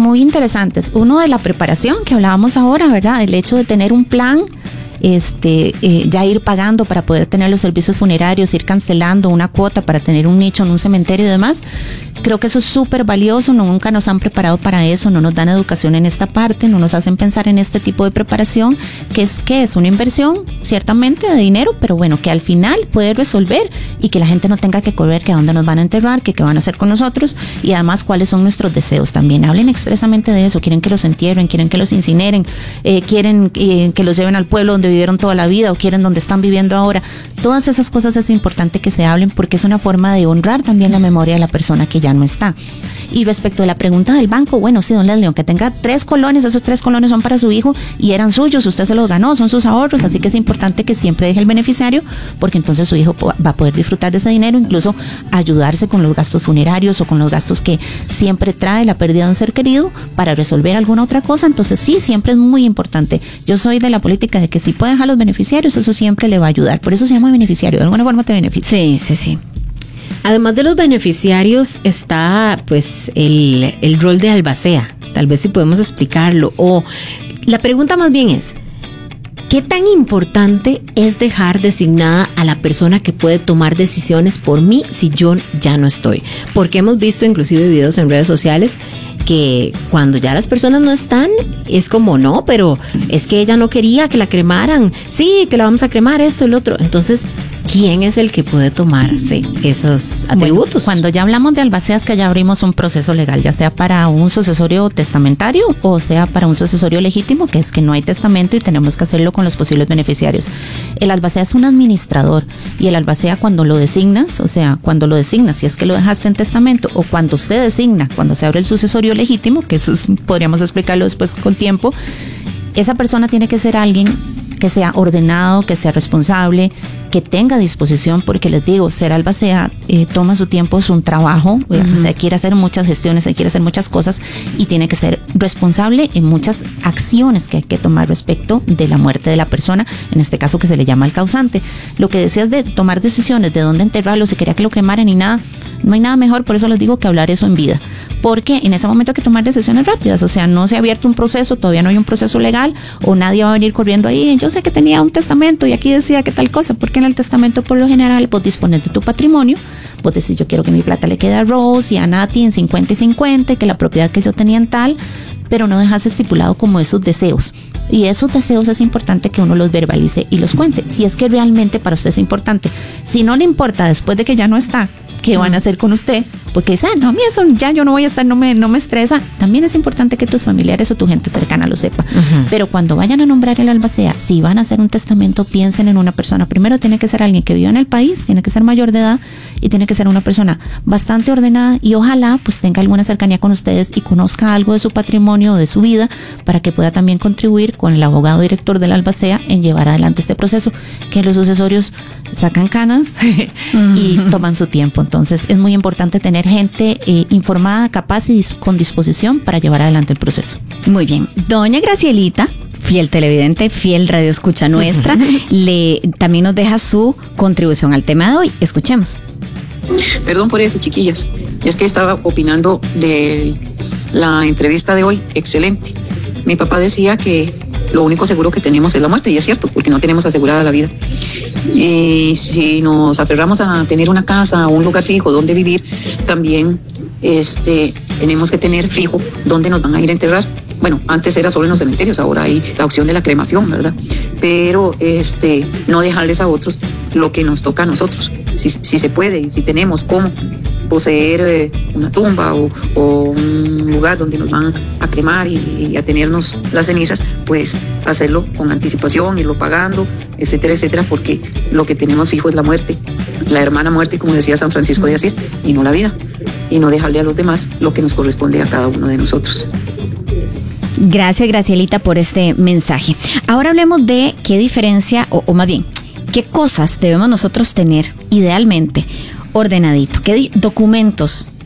muy interesantes. Uno de la preparación que hablábamos ahora, ¿verdad? El hecho de tener un plan, ya ir pagando para poder tener los servicios funerarios, ir cancelando una cuota para tener un nicho en un cementerio y demás. Creo que eso es súper valioso, nunca nos han preparado para eso, no nos dan educación en esta parte, no nos hacen pensar en este tipo de preparación, que es una inversión, ciertamente, de dinero, pero bueno, que al final puede resolver y que la gente no tenga que correr que a dónde nos van a enterrar, que qué van a hacer con nosotros y además cuáles son nuestros deseos también. Hablen expresamente de eso, quieren que los entierren, quieren que los incineren, quieren que los lleven al pueblo donde vivieron toda la vida o quieren donde están viviendo ahora. Todas esas cosas es importante que se hablen porque es una forma de honrar también la memoria de la persona que ya no está. Y respecto a la pregunta del banco, bueno, sí, don Leslie, aunque tenga 3 colones, esos 3 colones son para su hijo y eran suyos, usted se los ganó, son sus ahorros, así que es importante que siempre deje el beneficiario porque entonces su hijo va a poder disfrutar de ese dinero, incluso ayudarse con los gastos funerarios o con los gastos que siempre trae la pérdida de un ser querido para resolver alguna otra cosa. Entonces sí, siempre es muy importante. Yo soy de la política de que si puede dejar los beneficiarios, eso siempre le va a ayudar. Por eso se llama beneficiario, de alguna forma te beneficia. Sí. Además de los beneficiarios está pues el rol de albacea, tal vez si podemos explicarlo, o la pregunta más bien es, ¿qué tan importante es dejar designada a la persona que puede tomar decisiones por mí si yo ya no estoy? Porque hemos visto inclusive videos en redes sociales que cuando ya las personas no están, es como, no, pero es que ella no quería que la cremaran, sí, que la vamos a cremar, esto y lo otro. Entonces, ¿quién es el que puede tomarse esos atributos? Bueno, cuando ya hablamos de albaceas, que ya abrimos un proceso legal, ya sea para un sucesorio testamentario o sea para un sucesorio legítimo, que es que no hay testamento y tenemos que hacerlo con los posibles beneficiarios. El albacea es un administrador y el albacea cuando lo designas, o sea, cuando lo designas, si es que lo dejaste en testamento o cuando se designa, cuando se abre el sucesorio legítimo, que eso podríamos explicarlo después con tiempo, esa persona tiene que ser alguien que sea ordenado, que sea responsable, que tenga disposición, porque les digo, ser albacea toma su tiempo, es un trabajo, o sea, quiere hacer muchas gestiones, quiere hacer muchas cosas y tiene que ser responsable en muchas acciones que hay que tomar respecto de la muerte de la persona, en este caso que se le llama el causante. Lo que decías de tomar decisiones, de dónde enterrarlo, si quería que lo cremaran y nada, no hay nada mejor, por eso les digo que hablar eso en vida, porque en ese momento hay que tomar decisiones rápidas, o sea, no se ha abierto un proceso, todavía no hay un proceso legal, o nadie va a venir corriendo ahí, yo sé que tenía un testamento y aquí decía que tal cosa, porque en el testamento por lo general vos dispones de tu patrimonio, vos decís yo quiero que mi plata le quede a Rose y a Nati en 50 y 50, que la propiedad que yo tenía en tal, pero no dejas estipulado como esos deseos. Y esos deseos es importante que uno los verbalice y los cuente, si es que realmente para usted es importante. Si no le importa después de que ya no está, ¿qué van a hacer con usted? Porque dice, no, a mí eso ya yo no voy a estar, no me estresa. También es importante que tus familiares o tu gente cercana lo sepa. Pero cuando vayan a nombrar el albacea, si van a hacer un testamento, piensen en una persona. Primero tiene que ser alguien que viva en el país, tiene que ser mayor de edad y tiene que ser una persona bastante ordenada y ojalá pues tenga alguna cercanía con ustedes y conozca algo de su patrimonio o de su vida para que pueda también contribuir con el abogado director del albacea en llevar adelante este proceso, que los sucesorios sacan canas y toman su tiempo. Entonces es muy importante tener gente informada, capaz y con disposición para llevar adelante el proceso. Muy bien. Doña Gracielita, fiel televidente, fiel radioescucha nuestra, también nos deja su contribución al tema de hoy. Escuchemos. Perdón por eso, chiquillas. Es que estaba opinando de la entrevista de hoy. Excelente. Mi papá decía que lo único seguro que tenemos es la muerte, y es cierto, porque no tenemos asegurada la vida. Y si nos aferramos a tener una casa o un lugar fijo donde vivir, también tenemos que tener fijo dónde nos van a ir a enterrar. Bueno, antes era solo en los cementerios, ahora hay la opción de la cremación, ¿verdad? Pero no dejarles a otros lo que nos toca a nosotros. Si se puede y si tenemos cómo poseer una tumba o un lugar donde nos van a cremar y a tenernos las cenizas, pues hacerlo con anticipación, irlo pagando, etcétera, etcétera, porque lo que tenemos fijo es la muerte, la hermana muerte, como decía San Francisco de Asís, y no la vida, y no dejarle a los demás lo que nos corresponde a cada uno de nosotros. Gracias, Gracielita, por este mensaje. Ahora hablemos de qué diferencia, o más bien, qué cosas debemos nosotros tener idealmente ordenadito, qué documentos